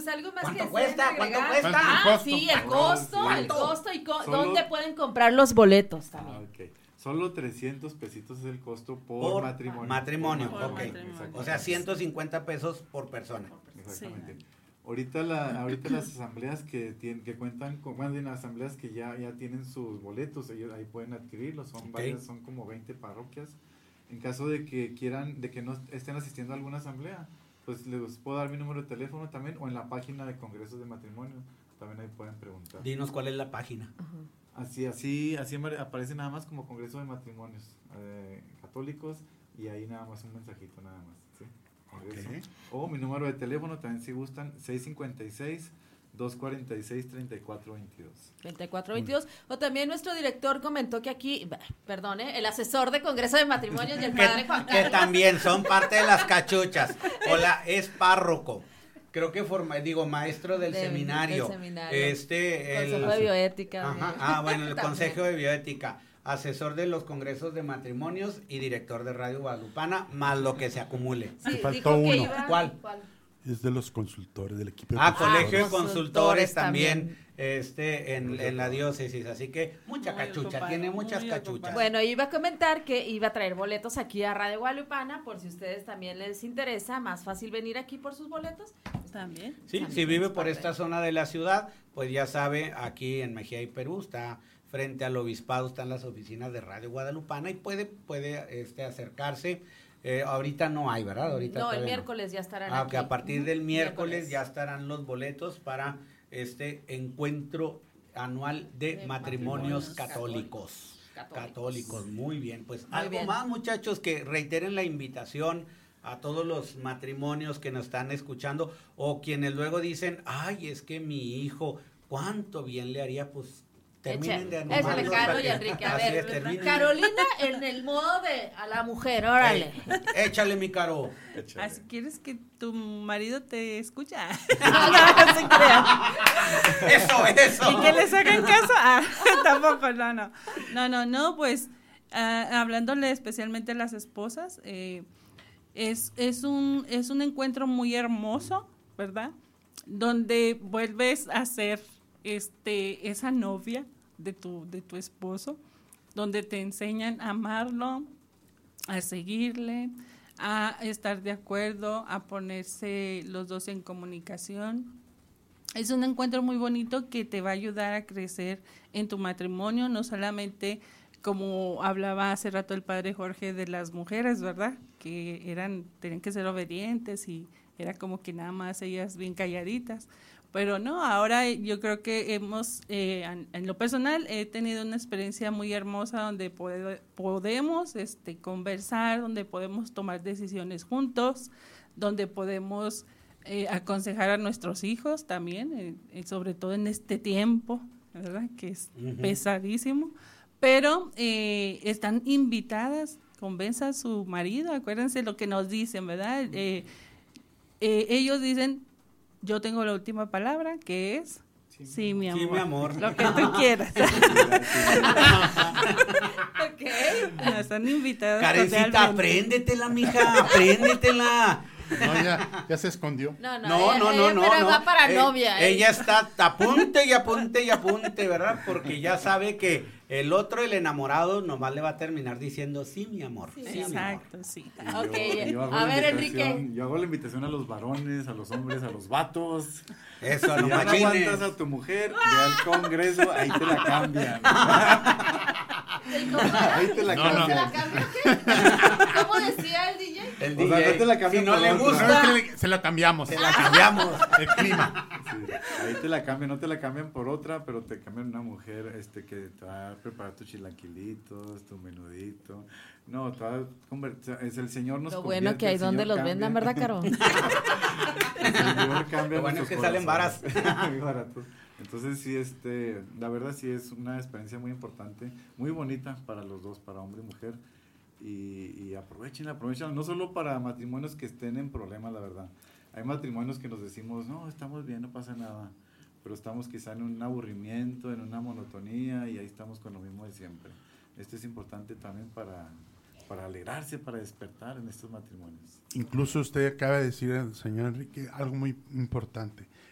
pues algo más ¿Cuánto que cuesta? deseen ¿Cuánto agregar. cuesta? Ah, sí, el costo y dónde pueden comprar los boletos también. Ok. Solo 300 pesitos es el costo por matrimonio. Matrimonio, Por ok. matrimonio. O sea, 150 pesos por persona. Exactamente. Ahorita las asambleas que cuentan con, más bien las asambleas que ya tienen sus boletos, ellos ahí pueden adquirirlos, son varias, son como 20 parroquias. En caso de que quieran, de que no estén asistiendo a alguna asamblea, pues les puedo dar mi número de teléfono también, o en la página de Congresos de Matrimonio, también ahí pueden preguntar. Dinos cuál es la página. Así aparece nada más como Congreso de Matrimonios Católicos, y ahí nada más un mensajito nada más, ¿sí? Okay. O mi número de teléfono también si gustan, 656-246-3422. 3422. O también nuestro director comentó que aquí, perdón, el asesor de Congreso de Matrimonios y el padre Juan Carlos. Que también son parte de las cachuchas. Hola, es párroco. Creo que maestro del seminario. Consejo de Bioética. Bueno, el Consejo de Bioética. Asesor de los congresos de matrimonios y director de Radio Guadalupana, más lo que se acumule. Sí, faltó uno. ¿Cuál? Es de los consultores, del equipo de consultores. Colegio de Consultores también, en la diócesis, así que mucha cachucha, tiene muchas cachuchas. Bueno, iba a comentar que iba a traer boletos aquí a Radio Guadalupana, por si ustedes también les interesa, más fácil venir aquí por sus boletos, también. Sí, también si vive por esta zona de la ciudad, pues ya sabe, aquí en Mejía y Perú está frente al obispado, están las oficinas de Radio Guadalupana y puede acercarse. Ahorita no hay, ¿verdad? Ahorita no, el miércoles ya estarán aquí. Que a partir del miércoles ya estarán los boletos para este encuentro anual de matrimonios católicos. Católicos, muy bien. Pues muy algo bien. Más, muchachos, que reiteren la invitación a todos los matrimonios que nos están escuchando o quienes luego dicen, ay, es que mi hijo, cuánto bien le haría, pues terminen de animarlos. Échale, Caro y Enrique. A ver, Carolina en el modo de a la mujer, órale. Échale, mi Caro. Así quieres que tu marido te escucha. No se crean. Eso. Y que les hagan caso. Tampoco, no, pues hablándole especialmente a las esposas, es un encuentro muy hermoso, ¿verdad? Donde vuelves a ser esa novia de tu esposo, donde te enseñan a amarlo, a seguirle, a estar de acuerdo, a ponerse los dos en comunicación. Es un encuentro muy bonito que te va a ayudar a crecer en tu matrimonio, no solamente como hablaba hace rato el padre Jorge de las mujeres, ¿verdad? Que tenían que ser obedientes y era como que nada más ellas bien calladitas. Pero no, ahora yo creo que en lo personal, he tenido una experiencia muy hermosa donde podemos conversar, donde podemos tomar decisiones juntos, donde podemos aconsejar a nuestros hijos también, sobre todo en este tiempo, ¿verdad? Que es pesadísimo. Pero están invitadas, convenza a su marido, acuérdense lo que nos dicen, ¿verdad? Ellos dicen, yo tengo la última palabra, que es sí, mi amor. Sí, mi amor. Lo que tú quieras. Ok. No, están invitados. Karencita, apréndetela, mija, apréndetela. No, ya se escondió. No. Pero va para novia. Ella está apunte, ¿verdad? Porque ya sabe que el enamorado, nomás le va a terminar diciendo sí, mi amor. Sí, sí, exacto, sí. Ok, a ver, Enrique. Yo hago la invitación a los varones, a los hombres, a los vatos. Eso, a los machines. Si no aguantas a tu mujer, ve al Congreso, ahí te la cambian. Ahí te la cambian. ¿Se la cambian qué? ¿Cómo decía el DJ? El DJ, no te la cambian, si no le gusta, se la cambiamos. Se la cambiamos. El clima. Sí, ahí te la cambian, no te la cambian por otra, pero te cambian una mujer que te va a preparar tus chilaquilitos, tu menudito. No, es el Señor nos Lo bueno que hay donde los vendan, ¿verdad, Caro? El Señor cambia. Lo bueno es que salen varas. Muy baratos. Entonces sí, la verdad sí es una experiencia muy importante, muy bonita para los dos, para hombre y mujer. Y aprovechen, no solo para matrimonios que estén en problemas, la verdad. Hay matrimonios que nos decimos, no, estamos bien, no pasa nada, pero estamos quizá en un aburrimiento, en una monotonía, y ahí estamos con lo mismo de siempre. Esto es importante también para alegrarse, para despertar en estos matrimonios. Incluso usted acaba de decir, señor Enrique, algo muy importante.